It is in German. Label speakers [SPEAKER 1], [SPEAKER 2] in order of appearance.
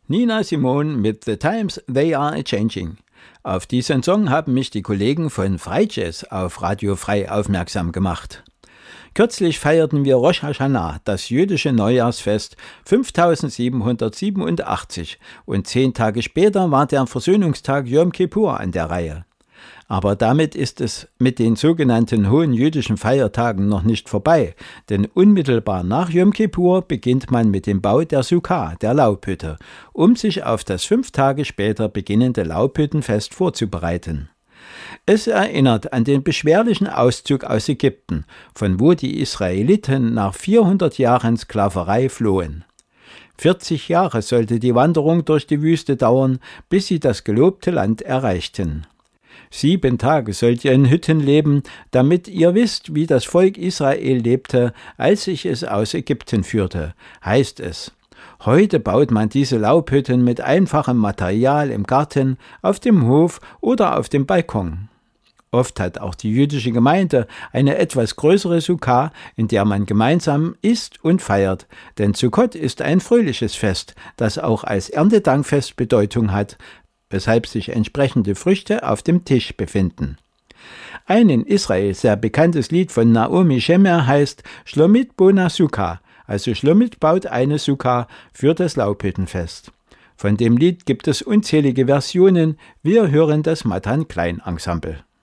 [SPEAKER 1] Nina Simone mit The Times They Are A-Changing. Auf diesen Song haben mich die Kollegen von Freijazz auf Radio Frei aufmerksam gemacht. Kürzlich feierten wir Rosh Hashanah, das jüdische Neujahrsfest 5787, und 10 Tage später war der Versöhnungstag Yom Kippur an der Reihe. Aber damit ist es mit den sogenannten hohen jüdischen Feiertagen noch nicht vorbei, denn unmittelbar nach Yom Kippur beginnt man mit dem Bau der Sukkah, der Laubhütte, um sich auf das 5 Tage später beginnende Laubhüttenfest vorzubereiten. Es erinnert an den beschwerlichen Auszug aus Ägypten, von wo die Israeliten nach 400 Jahren Sklaverei flohen. 40 Jahre sollte die Wanderung durch die Wüste dauern, bis sie das gelobte Land erreichten. 7 Tage sollt ihr in Hütten leben, damit ihr wisst, wie das Volk Israel lebte, als ich es aus Ägypten führte, heißt es. Heute baut man diese Laubhütten mit einfachem Material im Garten, auf dem Hof oder auf dem Balkon. Oft hat auch die jüdische Gemeinde eine etwas größere Sukkah, in der man gemeinsam isst und feiert, denn Sukkot ist ein fröhliches Fest, das auch als Erntedankfest Bedeutung hat, weshalb sich entsprechende Früchte auf dem Tisch befinden. Ein in Israel sehr bekanntes Lied von Naomi Shemer heißt Shlomit Bona Sukkah, also Shlomit baut eine Sukkah für das Laubhüttenfest. Von dem Lied gibt es unzählige Versionen, wir hören das Matan Klein Ensemble.